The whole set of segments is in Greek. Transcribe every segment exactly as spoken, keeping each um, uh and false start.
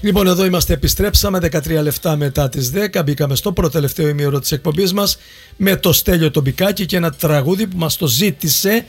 Λοιπόν, εδώ είμαστε, επιστρέψαμε δεκατρία λεπτά μετά τις δέκα. Μπήκαμε στο προτελευταίο ημίωρο της εκπομπής μας με το Στέλιο τον Μπικάκη και ένα τραγούδι που μας το ζήτησε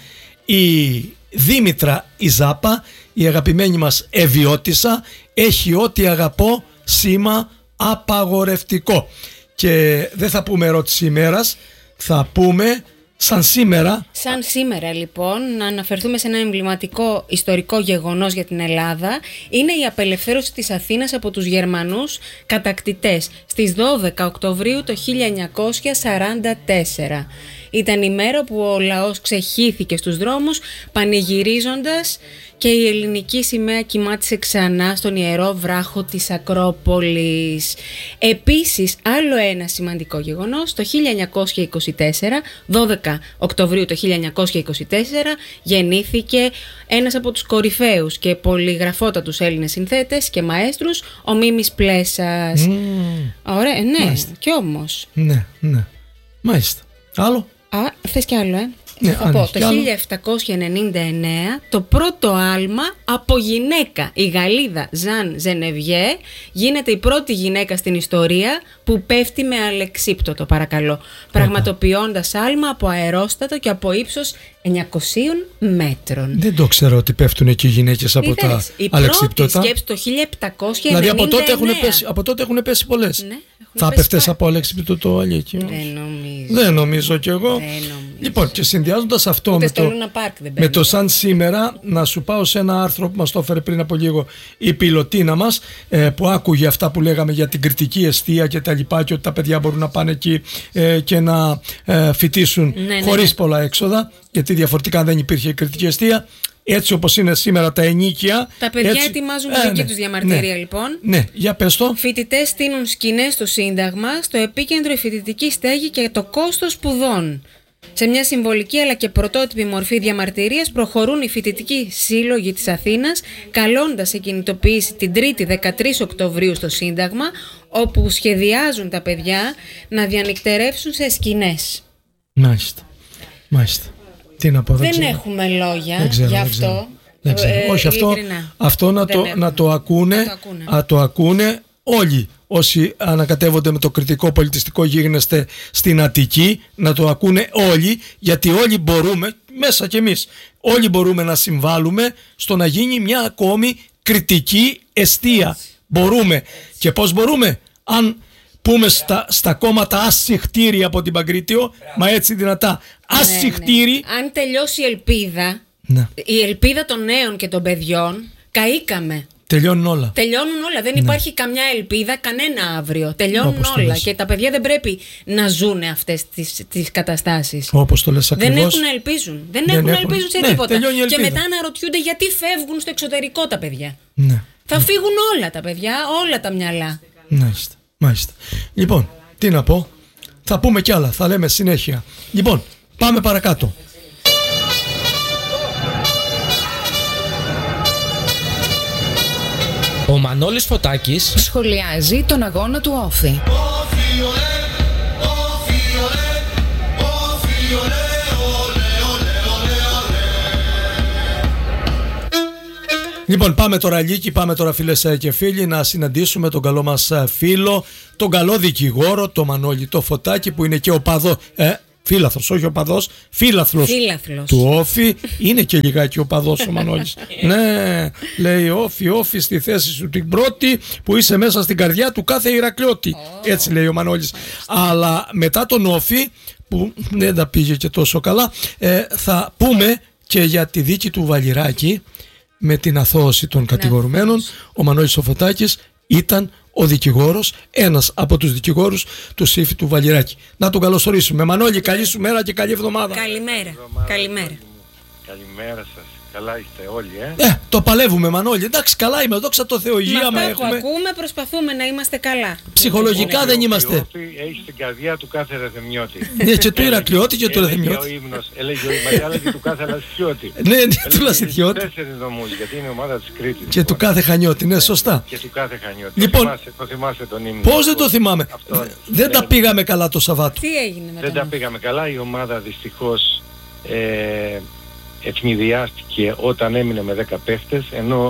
η Δήμητρα Ιζάπα, η αγαπημένη μας Ευιώτισσα. Έχει ό,τι αγαπώ, σήμα απαγορευτικό. Και δεν θα πούμε ερώτηση ημέρας, θα πούμε σαν σήμερα. Σαν σήμερα λοιπόν, να αναφερθούμε σε ένα εμβληματικό ιστορικό γεγονός για την Ελλάδα. Είναι η απελευθέρωση της Αθήνας από τους Γερμανούς κατακτητές στις δώδεκα Οκτωβρίου το χίλια εννιακόσια σαράντα τέσσερα. Ήταν η μέρα που ο λαός ξεχύθηκε στους δρόμους πανηγυρίζοντας και η ελληνική σημαία κυμάτισε ξανά στον ιερό βράχο της Ακρόπολης. Επίσης, άλλο ένα σημαντικό γεγονός, το χίλια εννιακόσια είκοσι τέσσερα, δώδεκα Οκτωβρίου το χίλια εννιακόσια είκοσι τέσσερα, γεννήθηκε ένας από τους κορυφαίους και πολυγραφότατους Έλληνες συνθέτες και μαέστρους, ο Μίμης Πλέσας. Mm. Ωραία, ναι, μάλιστα. Και όμως. Ναι, ναι. Μάλιστα. Άλλο. Α, θες κι άλλο, ε. Ναι, θα πω, το χίλια επτακόσια ενενήντα εννέα το πρώτο άλμα από γυναίκα, η Γαλλίδα Ζαν Ζενεβιέ, γίνεται η πρώτη γυναίκα στην ιστορία που πέφτει με αλεξίπτωτο, παρακαλώ, πραγματοποιώντας άλμα από αερόστατο και από ύψος εννιακόσια μέτρων. Δεν το ξέρω ότι πέφτουν εκεί οι γυναίκες από Είδες, τα η αλεξίπτωτα. Η πρώτη σκέψη το χίλια επτακόσια ενενήντα εννέα. Δηλαδή από τότε έχουν πέσει, από τότε έχουν πέσει πολλές. Ναι. Θα πέφτες από αλεξίπτωτο το αλίκιο. Δεν νομίζω. Δεν νομίζω κι εγώ. νομίζω. Λοιπόν, και συνδυάζοντας αυτό με το, με το σαν σήμερα, να σου πάω σε ένα άρθρο που μας το έφερε πριν από λίγο η πιλωτίνα μας, ε, που άκουγε αυτά που λέγαμε για την κριτική εστία και τα λοιπά, και ότι τα παιδιά μπορούν να πάνε εκεί ε, και να ε, φοιτήσουν ναι, χωρίς ναι, ναι. πολλά έξοδα, γιατί διαφορετικά δεν υπήρχε κριτική εστία. Έτσι όπως είναι σήμερα τα ενίκια. Τα παιδιά έτσι, ετοιμάζουν ε, τη δική ναι, τους διαμαρτυρία ναι, λοιπόν. Ναι, για πες το. Φοιτητές στείνουν σκηνές στο Σύνταγμα, στο επίκεντρο η φοιτητική στέγη και το κόστος σπουδών. Σε μια συμβολική αλλά και πρωτότυπη μορφή διαμαρτυρίας προχωρούν οι φοιτητικοί σύλλογοι της Αθήνας, καλώντας σε κινητοποίηση την Τρίτη δεκατρείς Οκτωβρίου στο Σύνταγμα, όπου σχεδιάζουν τα παιδιά να διανυκτερεύσουν σε σκηνές. Μάλιστα, μάλιστα. Τι να πω, δεν, δεν ξέρω. έχουμε λόγια δεν ξέρω, γι' δεν αυτό. Ξέρω. Δεν ξέρω. Ε, Όχι, αυτό, αυτό να, το, να, το ακούνε, να, το ακούνε. να το ακούνε όλοι όσοι ανακατεύονται με το κριτικό πολιτιστικό γίγνεσθε στην Αττική, να το ακούνε όλοι, γιατί όλοι μπορούμε, μέσα κι εμείς, όλοι μπορούμε να συμβάλλουμε στο να γίνει μια ακόμη κριτική εστία. Μπορούμε. Και πώς μπορούμε? Αν πούμε στα, στα κόμματα ασυχτήρι από την Παγκρίτιο, μα έτσι δυνατά, ασυχτήρι. Ναι, ναι. Αν τελειώσει η ελπίδα, ναι. η ελπίδα των νέων και των παιδιών, καήκαμε. Τελειώνουν όλα. Τελειώνουν όλα. Δεν ναι. υπάρχει καμιά ελπίδα, κανένα αύριο. Τελειώνουν Όπως όλα. Και τα παιδιά δεν πρέπει να ζουν αυτές τις, τις καταστάσεις. Όπως το λες ακριβώς. Δεν έχουν να ελπίζουν. Δεν, δεν έχουν να ελπίζουν σε ναι, τίποτα. Και μετά αναρωτιούνται γιατί φεύγουν στο εξωτερικό τα παιδιά. Ναι. Θα ναι. φύγουν όλα τα παιδιά, όλα τα μυαλά. Μάλιστα. Μάλιστα. Λοιπόν, τι να πω. Θα πούμε κι άλλα. Θα λέμε συνέχεια. Λοιπόν, πάμε παρακάτω. Ο Μανώλης Φωτάκης σχολιάζει τον αγώνα του Όφη. Λοιπόν, πάμε τώρα Λίκη, πάμε τώρα φίλες και φίλοι να συναντήσουμε τον καλό μας φίλο, τον καλό δικηγόρο, τον Μανώλη το Φωτάκη, που είναι και οπαδό, ε, φίλαθλος, όχι οπαδός, φίλαθλος, φίλαθλος του Όφη. Είναι και λιγάκι οπαδός ο Μανώλης. Ναι, λέει Όφη, Όφη στη θέση σου την πρώτη που είσαι μέσα στην καρδιά του κάθε Ηρακλειώτη. Oh. Έτσι λέει ο Μανώλης. Oh. Αλλά μετά τον Όφη, που δεν τα πήγε και τόσο καλά, ε, θα πούμε και για τη δίκη του Βαλιράκη με την αθώωση των κατηγορουμένων. Ο Μανώλης ο Φωτάκης ήταν ο δικηγόρος, ένας από τους δικηγόρους του Σύφη του Βαλιράκη. Να τον καλωσορίσουμε. Μανώλη, καλή σου μέρα και καλή εβδομάδα. Καλημέρα. εβδομάδα, Καλημέρα. Καλημέρα σας. Καλά είστε όλοι, ε. Ε, το παλεύουμε, Μανώλη. Εντάξει, καλά είμαι. Δόξα τω Θεώ, υγεία μα έχουμε. Που ακούμε, προσπαθούμε να είμαστε καλά. Ψυχολογικά είναι δεν είμαστε. Έχει στην καρδιά του κάθε Ρεθεμιώτη. Ναι, και του Ηρακλειώτη και του Ρεθεμιώτη. Έλεγε ο ύμνος, έλεγε ο ύμνος, και του κάθε Λασιώτη. Ναι, ναι, του Λασιώτη. Τέσσερις νομούς, γιατί είναι η ομάδα της Κρήτης. Και του κάθε Χανιώτη, ναι, σωστά. Και του κάθε Χανιώτη. Λοιπόν, το θυμάσαι τον ύμνο. πώς δεν το θυμάμαι. Δεν τα πήγαμε καλά το Σαββάτο. Τι έγινε μετά? Δεν τα πήγαμε καλά. Η ομάδα δυστυχώς ευνηδιάστηκε όταν έμεινε με δέκα παίχτες, ενώ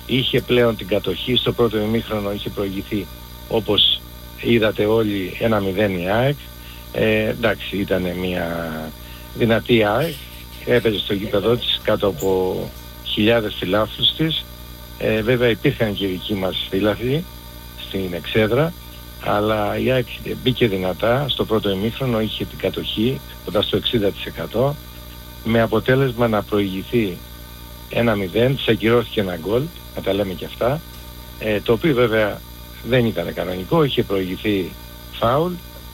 είχε πλέον την κατοχή, στο πρώτο ημίχρονο είχε προηγηθεί, όπως είδατε όλοι, ένα μηδέν η ΑΕΚ. Ε, εντάξει, ήταν μια δυνατή ΑΕΚ, έπαιζε στο γήπεδό της κάτω από χιλιάδες φιλάθλους της. Ε, βέβαια υπήρχαν και οι δικοί μας φίλαθλοι στην εξέδρα, αλλά η ΑΕΚ μπήκε δυνατά στο πρώτο ημίχρονο, είχε την κατοχή κοντά στο εξήντα τοις εκατό, με αποτέλεσμα να προηγηθεί ένα μηδέν, της ακυρώθηκε ένα γκολ, να τα λέμε και αυτά, ε, το οποίο βέβαια δεν ήταν κανονικό, είχε προηγηθεί φάουλ.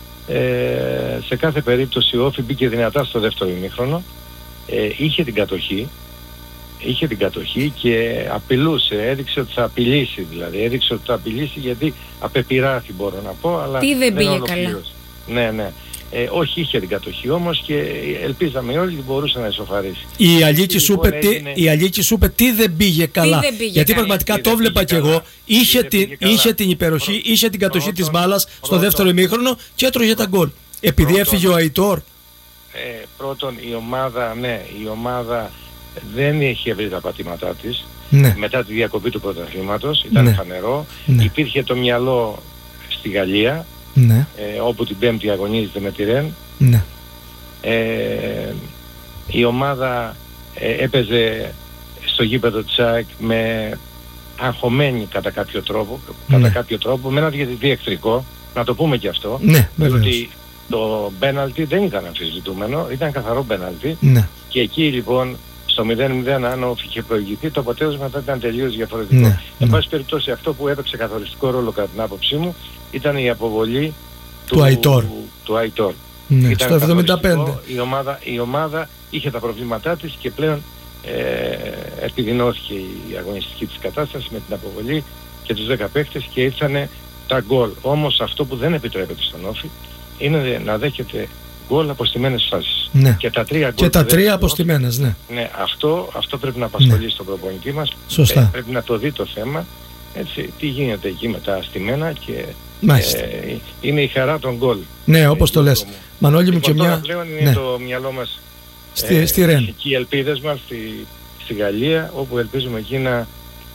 Ε, σε κάθε περίπτωση ο Όφι μπήκε δυνατά στο δεύτερο ημίχρονο, ε, είχε την κατοχή, είχε την κατοχή και απειλούσε, έδειξε ότι θα απειλήσει, δηλαδή έδειξε ότι θα απειλήσει, γιατί απεπειράθη μπορώ να πω, αλλά τι δεν πήγε ολοκλήρωσε. καλά. Ναι, ναι. Ε, όχι, είχε την κατοχή όμως και ελπίζαμε όλοι ότι μπορούσε να ισοφαρίσει. Η Αλίκη σου Λοιπόν, είπε τι, έγινε- η Αλίκη σου είπε τι δεν πήγε καλά. δεν πήγε Γιατί καλά. πραγματικά Τι το δεν βλέπα πήγε κι εγώ. καλά. Είχε Τι δεν την, πήγε καλά. είχε την υπεροχή, Πρώτον- είχε την κατοχή της πρώτον- μπάλας στο πρώτον- δεύτερο ημίχρονο και έτρωγε τα γκολ. Επειδή πρώτον- έφυγε ο Αϊτόρ. Ε, πρώτον, η ομάδα, ναι, η ομάδα δεν είχε βρει τα πατήματά της. Ναι. Μετά τη διακοπή του πρωταθλήματος, ήταν Ναι. φανερό. Ναι. Υπήρχε το μυαλό στη Γαλλία, Ναι. ε, όπου την Πέμπτη αγωνίζεται με τη Ρεν. Ναι. Ε, η ομάδα ε, έπαιζε στο γήπεδο της ΑΕΚ με αγχωμένη κατά κάποιο τρόπο, Ναι. κατά κάποιο τρόπο, με ένα διαιτητή εχθρικό, να το πούμε και αυτό, Ναι, βεβαίως. διότι το πέναλτι δεν ήταν αμφισβητούμενο, ήταν καθαρό πέναλτι, Ναι. και εκεί λοιπόν στο μηδέν μηδέν, αν ο Όφι είχε προηγηθεί, το αποτέλεσμα θα ήταν τελείως διαφορετικό. Ναι, Εν ναι. πάση περιπτώσει, αυτό που έπαιξε καθοριστικό ρόλο κατά την άποψή μου ήταν η αποβολή Του Αϊτόρ. του Αϊτόρ. Ναι. Ήταν Στο εβδομήντα πέντε. καθοριστικό. Η ομάδα, η ομάδα είχε τα προβλήματά της και πλέον ε, επιδεινώθηκε η αγωνιστική της κατάσταση με την αποβολή και τους δέκα παίκτες και ήρθανε τα γκολ. Όμως αυτό που δεν επιτρέπεται στον Όφι είναι να δέχεται γκολ από στημένες φάσεις. Ναι. Και τα τρία γκολ Και που τα δέχεται τρία ο Όφι, αποστημένες, ναι. ναι, αυτό, αυτό πρέπει να απασχολεί στον προπονητή μας. Σωστά. Ε, πρέπει να το δει το θέμα. Έτσι, τι γίνεται εκεί με τα στημένα και Μάλιστα. ε, είναι η χαρά των γκολ. Ναι, όπως το Ε, λες. μου. Μανώλη μου και Λοιπόν, τώρα μια... πλέον είναι Ναι. το μυαλό μας Στη, στη Ρεν. εκεί οι ελπίδες μας στη, στη Γαλλία, όπου ελπίζουμε εκεί να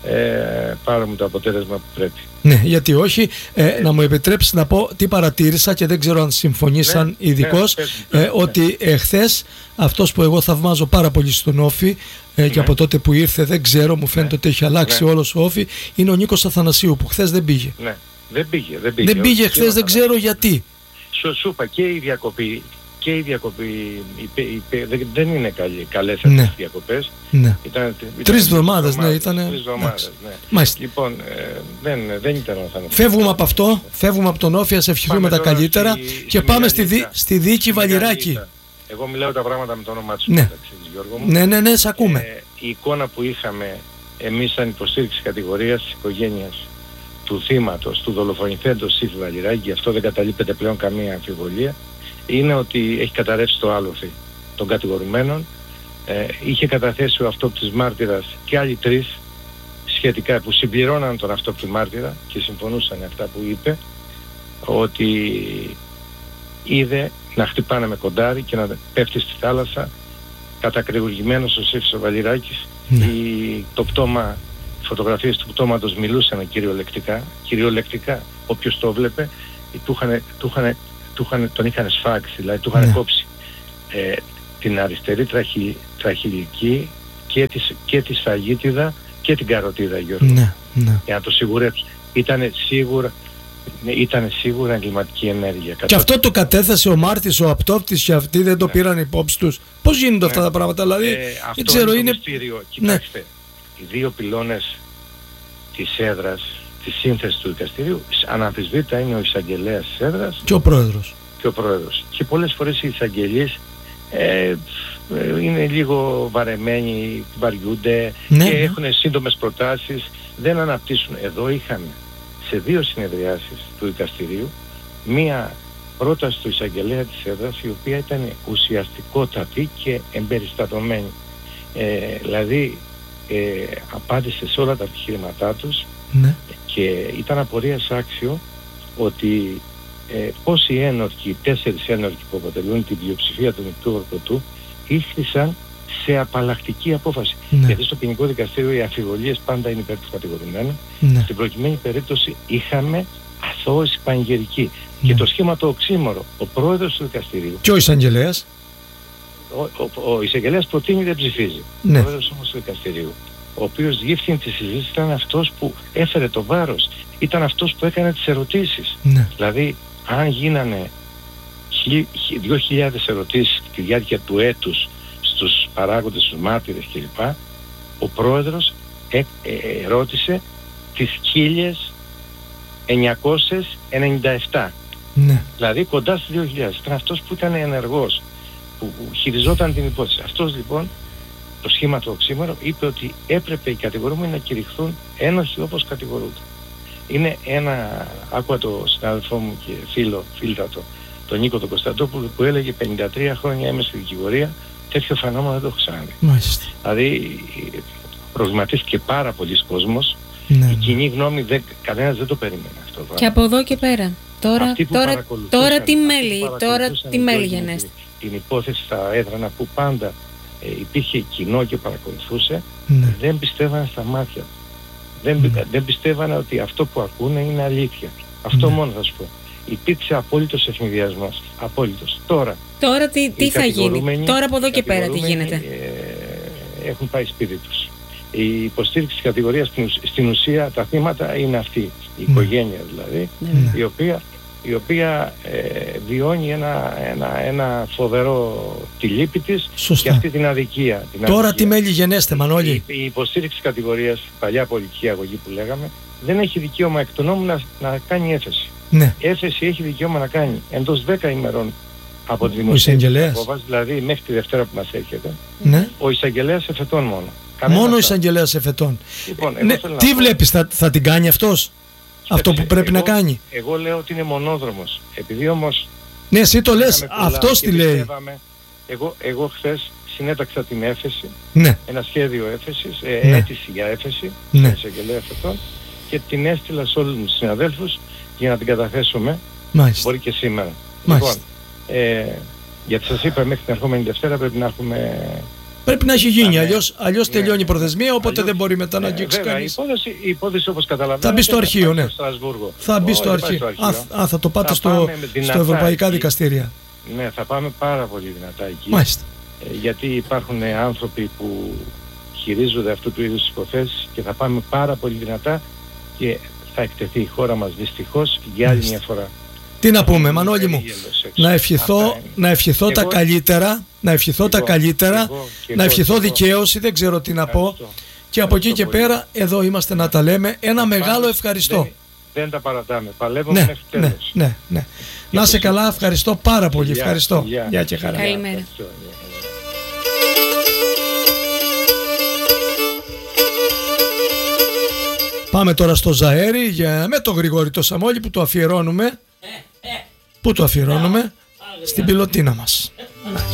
ε, πάρουμε το αποτέλεσμα που πρέπει. Ναι, γιατί όχι. Ε, να μου επιτρέψει να πω τι παρατήρησα και δεν ξέρω αν συμφωνείς Ναι, σαν ειδικός, ναι, πες μου, πες ε, μου, ότι εχθές αυτός που εγώ θαυμάζω πάρα πολύ στον Όφι ε, και Ναι. από τότε που ήρθε δεν ξέρω, μου φαίνεται Ναι. ότι έχει αλλάξει Ναι. όλος ο Όφι, είναι ο Νίκος Αθανασίου που χθες δεν πήγε. Ναι, δεν πήγε. Δεν πήγε, Δεν πήγε όχι, χθες, και δεν ο ξέρω γιατί. Σου, σου είπα και η διακοπή, και η διακοπή η, η, η, δεν, δεν είναι καλή, καλές Ναι. αυτές οι διακοπές. Ναι. Ήταν, ήταν Τρεις εβδομάδες, ναι, εβδομάδες, ήτανε- Τρεις εβδομάδες, ναι. Μάλιστα. Λοιπόν, ε, δεν, δεν ήταν ο Αθανασίου. Φεύγουμε από αυτό, φεύγουμε από τον Όφι, ας ευχηθούμε Πάμε τα τώρα καλύτερα στη- και στη πάμε στη, Μεγάλη δι, Ήττα. στη Δίκη Στη Μεγάλη Βαλιράκη. Ήττα. Εγώ μιλάω τα πράγματα με το όνομά τους, Ναι. μεταξύ της, Γιώργο μου. Ναι, ναι, ναι, σε ακούμε. Ε, η εικόνα που είχαμε εμείς σαν υποστήριξη κατηγορίας της οικογένειας του θύματος, του δολοφονηθέντος Σύφη Βαλιράκη, γι' αυτό δεν καταλείπεται πλέον καμία αμφιβολία, είναι ότι έχει καταρρεύσει το άλοθη των κατηγορουμένων. Ε, είχε καταθέσει ο αυτόπτης μάρτυρας και άλλοι τρεις σχετικά που συμπληρώναν τον αυτόπτη μάρτυρα και συμφωνούσαν αυτά που είπε, ότι είδε να χτυπάνε με κοντάρι και να πέφτει στη θάλασσα κατακρεουργημένος ο Σύφης ο Βαλιράκης. Ναι. Η, το πτώμα, οι φωτογραφίες του πτώματος μιλούσαν κυριολεκτικά, κυριολεκτικά όποιος το βλέπε, του είχαν, του είχαν, του είχαν, τον είχαν σφάξει, δηλαδή του είχαν Ναι. κόψει ε, την αριστερή τραχυ, τραχυλική και τη, και τη σφαγίτιδα και την καροτίδα, Γιώργο. Ναι, ναι. Για να το σιγουρέψει. Ήταν σίγουρα, ήταν σίγουρα εγκληματική ενέργεια. Και αυτό το κατέθεσε ο Μάρτης, ο Απτόπτης, και αυτοί δεν το Ναι. πήραν υπόψη τους. Πώς γίνονται αυτά Ναι. τα πράγματα, δηλαδή, Ε, δεν αυτό ξέρω, είναι, είναι... το μυστήριο. Κοιτάξτε, οι δύο πυλώνες της έδρας, της σύνθεσης του δικαστηρίου, αναμφισβήτητα είναι ο εισαγγελέας της έδρας Και ο πρόεδρος. και ο πρόεδρος. Και πολλές φορές οι εισαγγελίες ε, ε, είναι λίγο βαρεμένοι, βαριούνται Ναι, και ναι. έχουν σύντομες προτάσεις, δεν αναπτύσσουν. Εδώ είχαμε σε δύο συνεδριάσεις του δικαστηρίου μία πρόταση του εισαγγελέα της έδρας, η οποία ήταν ουσιαστικότατη και εμπεριστατωμένη. Ε, δηλαδή ε, απάντησε σε όλα τα επιχειρηματά τους Ναι. και ήταν απορίας άξιο ότι ε, πώς οι ένορκοι, οι τέσσερις ένορκοι που αποτελούν την πλειοψηφία του μεικτού ορκωτού ήλθισαν σε απαλλακτική απόφαση. Ναι. Γιατί στο ποινικό δικαστήριο οι αμφιβολίες πάντα είναι υπέρ του κατηγορουμένου. Ναι. Στην προκειμένη περίπτωση είχαμε αθώωση πανηγυρική. Ναι. Και το σχήμα το οξύμορο, ο πρόεδρος του δικαστηρίου, Και ο εισαγγελέας. ο, ο, ο εισαγγελέας προτείνει, δεν ψηφίζει. Ναι. Ο πρόεδρος όμως του δικαστηρίου, ο οποίος διεύθυνε τη συζήτηση, ήταν αυτός που έφερε το βάρος. Ήταν αυτός που έκανε τις ερωτήσεις. Ναι. Δηλαδή, αν γίνανε δύο χιλιάδες ερωτήσεις τη διάρκεια του έτους στους παράγοντες, στους μάρτυρες κλπ, ο πρόεδρος ε, ε, ε, ρώτησε τις χίλια εννιακόσιες ενενήντα επτά. Ναι. Δηλαδή κοντά στις δύο χιλιάδες. Ήταν αυτός που ήταν ενεργός, που χειριζόταν την υπόθεση. Αυτός λοιπόν, το σχήμα του οξύμορο, είπε ότι έπρεπε οι κατηγορούμενοι να κηρυχθούν ένοχοι όπως κατηγορούνται. Είναι ένα, άκουα το συνάδελφό μου και φίλο, φίλτατο, τον Νίκο τον Κωνσταντόπουλο, που έλεγε πενήντα τρία χρόνια είμαι στη δικηγορία, τέτοιο φαινόμενο δεν το έχω ξαναδεί. Μάλιστα. Δηλαδή προβληματίστηκε πάρα πολλοί κόσμος. Ναι, Η ναι. κοινή γνώμη, δεν, κανένας δεν το περίμενε αυτό. Και από εδώ και πέρα. Τώρα, Αυτοί που τώρα, παρακολουθούσαν- τώρα τι αυτοί που μέλη, τώρα παρακολουθούσαν τι την μέλη όλη γενέστε. την, την υπόθεση στα έδρανα που πάντα ε, υπήρχε κοινό και παρακολουθούσε, Ναι. δεν πιστεύανε στα μάτια. Δεν, Ναι. δεν πιστεύανε ότι αυτό που ακούνε είναι αλήθεια. Αυτό Ναι. μόνο θα σου πω. Υπήρξε απόλυτος ευνηδιασμός. Απόλυτος. Τώρα, Τώρα τι, τι οι θα γίνει, κατηγορούμενοι- τώρα από εδώ οι και πέρα τι κατηγορούμενοι, γίνεται. ε, έχουν πάει σπίτι τους. Η υποστήριξη της κατηγορίας στην ουσ- στην ουσία τα θύματα είναι αυτή, η Ναι. οικογένεια δηλαδή, Ναι. η οποία, η οποία ε, βιώνει ένα, ένα, ένα φοβερό τη λύπη της και Σωστά. αυτή την αδικία. Την Τώρα αδικία. τι μέλη γενέστε, Μανώλη. Η, η υποστήριξη της κατηγορίας, παλιά πολιτική αγωγή που λέγαμε, δεν έχει δικαίωμα εκ των νόμων να, να κάνει έφεση. Ναι. Έφεση έχει δικαίωμα να κάνει εντός δέκα ημερών από τη Ο δημοσίευση της εισαγγελέας. απόφασης, δηλαδή μέχρι τη Δευτέρα που μας έρχεται, Ναι. ο εισαγγελέας εφετών μόνο. Κανένας Μόνο ο άλλος. εισαγγελέας εφετών. Λοιπόν, εγώ Ναι. θέλω να Τι πω- βλέπεις, θα, θα την κάνει αυτός? Αυτό που πρέπει εγώ, να κάνει. Εγώ λέω ότι είναι μονόδρομος. Επειδή όμως Ναι, εσύ το λες, είχαμε πολλά αυτός και τι λέει. πιστεύαμε, εγώ, εγώ χθες συνέταξα την έφεση, Ναι. ένα σχέδιο έφεσης, ε, Ναι. αίτηση για έφεση, Ναι. στον εισαγγελέα εφετών, και την έστειλα σε όλους τους συναδέλφους για να την καταθέσουμε, Μάλιστα. μπορεί και σήμερα. Μάλιστα. Λοιπόν, ε, γιατί σας είπα μέχρι την ερχόμενη Δευτέρα πρέπει να έχουμε... Πρέπει να έχει γίνει, Ναι. αλλιώς, αλλιώς Ναι. τελειώνει η προθεσμία, οπότε Αλλιώς- δεν μπορεί μετά να Ε, αγγίξει βέβαια, η κανείς. υπόθεση, η υπόθεση όπως καταλαβαίνετε Θα μπει στο θα αρχείο, πάει ναι. στο Στρασβούργο. Θα μπει στο Όχι, δεν πάει αρχείο. Α, αρχείο. α, θα το πάτε Θα στο, πάμε στο δυνατά ευρωπαϊκά εκεί. δικαστήρια. Ναι, θα πάμε πάρα πολύ δυνατά εκεί. Μάλιστα. Ε, γιατί υπάρχουν ε, άνθρωποι που χειρίζονται αυτού του είδους υποθέσεις και θα πάμε πάρα πολύ δυνατά και θα εκτεθεί η χώρα μας δυστυχώς για άλλη Μάλιστα. μια φορά. Τι να πούμε, Μανώλη μου. Περίγελος έξω. Να ευχηθώ, Αυτά είναι. να ευχηθώ Και τα εγώ- καλύτερα, να ευχηθώ τα εγώ- καλύτερα, και εγώ- και να εγώ- ευχηθώ και εγώ. δικαίωση, δεν ξέρω τι να πω. Ευχαριστώ. Και από εκεί και Ευχαριστώ πολύ. πέρα, εδώ είμαστε να τα λέμε. Ένα μεγάλο Πάντως, ευχαριστώ. Δεν, δεν τα παρατάμε. Παλεύουμε Ναι, μέχρι ναι, τέλος. ναι, ναι. Να σε καλά, ευχαριστώ πάρα πολύ. Γεια, Ευχαριστώ. γεια. Γεια και χαρά. Καλημέρα. Ευχαριστώ, γεια. Πάμε τώρα στο Ζαέρι για... με τον Γρηγόρη το Σαμόλη που το αφιερώνουμε. Πού το αφιερώνουμε? Στην πιλωτίνα μας.